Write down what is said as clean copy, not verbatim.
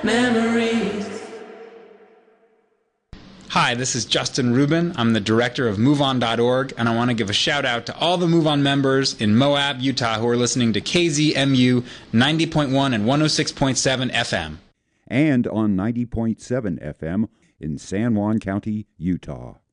memories. Hi, this is Justin Rubin. I'm the director of MoveOn.org, and I want to give a shout out to all the MoveOn members in Moab, Utah, who are listening to KZMU 90.1 and 106.7 FM. And on 90.7 FM in San Juan County, Utah.